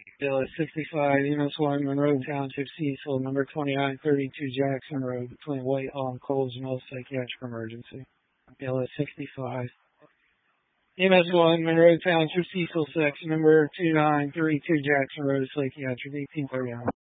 BLS 65, EMS 1, Monroe Township, Cecil, number 2932 Jackson Road, between Whitehall and Coles Mill, psychiatric emergency. BLS 65. EMS 1, Monroe Township, Cecil, section number 2932 Jackson Road, psychiatric, 1831.